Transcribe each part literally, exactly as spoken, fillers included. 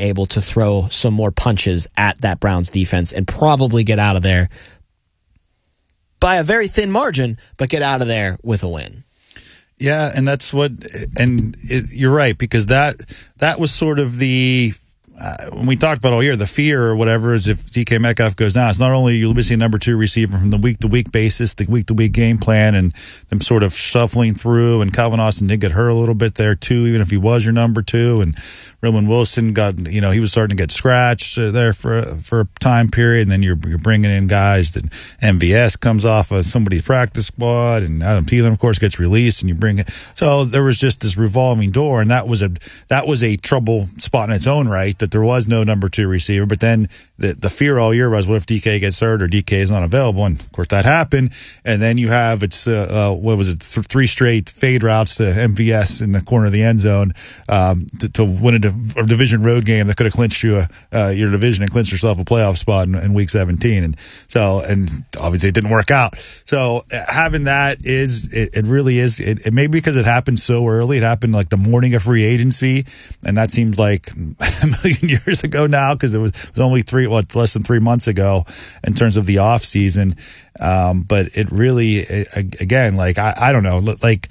able to throw some more punches at that Browns defense and probably get out of there by a very thin margin, but get out of there with a win. Yeah, and that's what, and it, you're right, because that that was sort of the, uh, when we talked about all year, the fear or whatever is if D K Metcalf goes down, it's not only you're missing a number two receiver from the week-to-week basis, the week-to-week game plan, and them sort of shuffling through, and Calvin Austin did get hurt a little bit there too, even if he was your number two, and Roman Wilson got, you know, he was starting to get scratched uh, there for for a time period, and then you're you're bringing in guys that M V S comes off of somebody's practice squad, and Adam Thielen, of course, gets released, and you bring it. So there was just this revolving door, and that was a that was a trouble spot in its own right, that there was no number two receiver. But then the the fear all year was, what if D K gets hurt or D K is not available? And of course that happened. And then you have it's uh, uh, what was it, th- three straight fade routes to M V S in the corner of the end zone um, to, to win a, div- a division road game that could have clinched you a, uh, your division and clinched yourself a playoff spot in, in week seventeen. And so, and obviously it didn't work out. So having that is it, it really is it, it may be because it happened so early. It happened like the morning of free agency, and that seems like a million years ago now, because it was, it was only three what less than three months ago in terms of the off season. Um, but it really it, again like I, I don't know like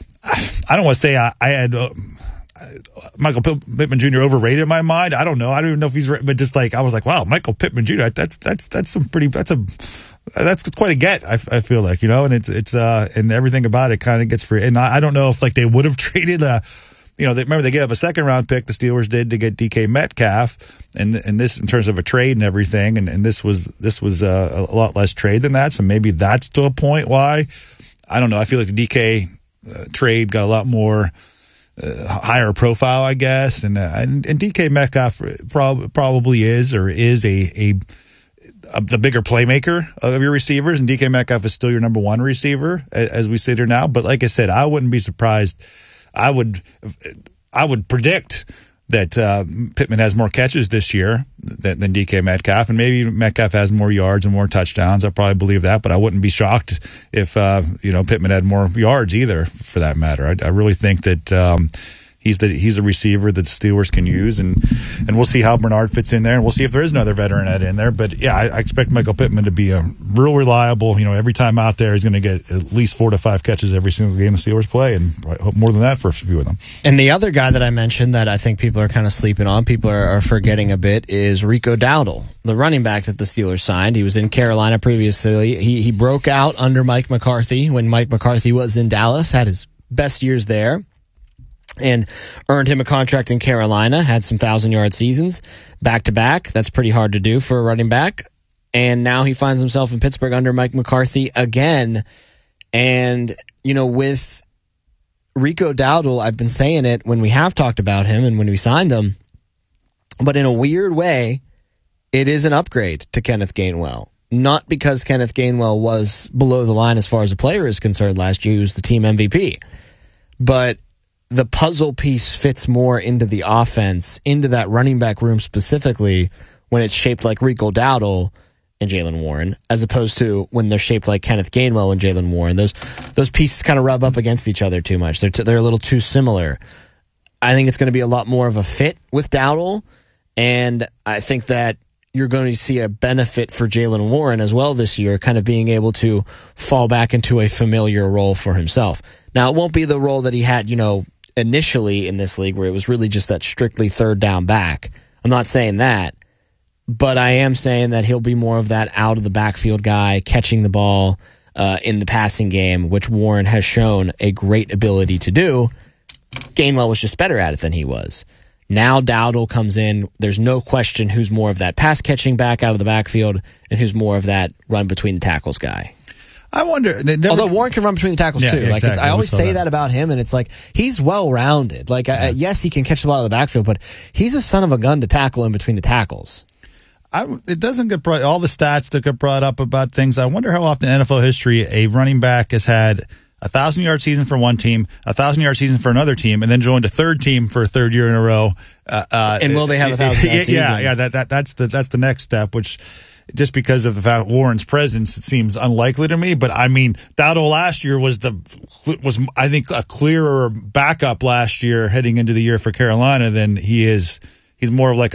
I don't want to say I, I had uh, Michael Pittman Junior overrated in my mind. I don't know. I don't even know if he's but just like I was like, wow, Michael Pittman Junior That's that's that's some pretty that's a that's quite a get. I, I feel like, you know, and it's it's uh and everything about it kind of gets free. And I, I don't know if like they would have traded a. You know, they, remember they gave up a second round pick, the Steelers did, to get D K Metcalf, and and this in terms of a trade and everything, and, and this was this was uh, a lot less trade than that, so maybe that's to a point why. I don't know. I feel like the D K uh, trade got a lot more uh, higher profile, I guess, and uh, and, and D K Metcalf prob- probably is or is a a. Uh, the bigger playmaker of your receivers, and D K Metcalf is still your number one receiver as we sit here now. But like I said, I wouldn't be surprised. I would, I would predict that uh, Pittman has more catches this year than, than D K Metcalf, and maybe Metcalf has more yards and more touchdowns. I probably believe that, but I wouldn't be shocked if uh, you know Pittman had more yards either, for that matter. I, I really think that. Um, He's the he's a receiver that the Steelers can use, and and we'll see how Bernard fits in there, and we'll see if there is another veteran at in there. But yeah, I, I expect Michael Pittman to be a real reliable. You know, every time out there, he's going to get at least four to five catches every single game the Steelers play, and I hope more than that for a few of them. And the other guy that I mentioned that I think people are kind of sleeping on, people are, are forgetting a bit, is Rico Dowdle, the running back that the Steelers signed. He was in Carolina previously. He he broke out under Mike McCarthy when Mike McCarthy was in Dallas, had his best years there, and earned him a contract in Carolina, had some thousand-yard seasons back-to-back. That's pretty hard to do for a running back. And now he finds himself in Pittsburgh under Mike McCarthy again. And, you know, with Rico Dowdle, I've been saying it when we have talked about him and when we signed him, but in a weird way, it is an upgrade to Kenneth Gainwell. Not because Kenneth Gainwell was below the line as far as a player is concerned last year. He was the team M V P. But the puzzle piece fits more into the offense, into that running back room specifically, when it's shaped like Rico Dowdle and Jaylen Warren, as opposed to when they're shaped like Kenneth Gainwell and Jaylen Warren. Those those pieces kind of rub up against each other too much. They're t- they're a little too similar. I think it's going to be a lot more of a fit with Dowdle, and I think that you're going to see a benefit for Jaylen Warren as well this year, kind of being able to fall back into a familiar role for himself. Now, it won't be the role that he had, you know, initially in this league, where it was really just that strictly third down back. I'm not saying that, but I am saying that he'll be more of that out of the backfield guy, catching the ball uh, in the passing game, which Warren has shown a great ability to do. Gainwell was just better at it than he was. Now Dowdle comes in. There's no question who's more of that pass catching back out of the backfield and who's more of that run between the tackles guy. I wonder. Never, Although Warren can run between the tackles yeah, too. Yeah, like exactly. it's, I always I say that. that about him, and it's like he's well rounded. Like yeah. I, yes, he can catch the ball out of the backfield, but he's a son of a gun to tackle in between the tackles. I, it doesn't get brought, all the stats that get brought up about things. I wonder how often in N F L history a running back has had a thousand yard season for one team, a thousand yard season for another team, and then joined a third team for a third year in a row. Uh, uh, and will they have a thousand yard yeah, season? Yeah, yeah. That, that that's the that's the next step, which. Just because of the fact Warren's presence, it seems unlikely to me. But I mean, Dowdle last year was the was I think a clearer backup last year heading into the year for Carolina than he is. He's more of like